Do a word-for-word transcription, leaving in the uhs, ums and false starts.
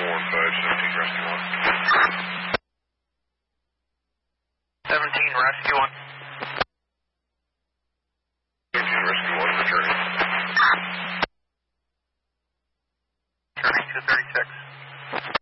one five, seventeen Rescue one. seventeen Rescue one. seventeen Rescue one, returning. Turning two thirty-six.